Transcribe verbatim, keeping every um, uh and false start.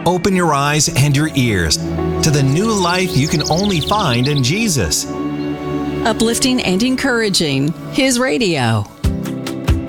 Open your eyes and your ears to the new life you can only find in Jesus. Uplifting and encouraging His radio.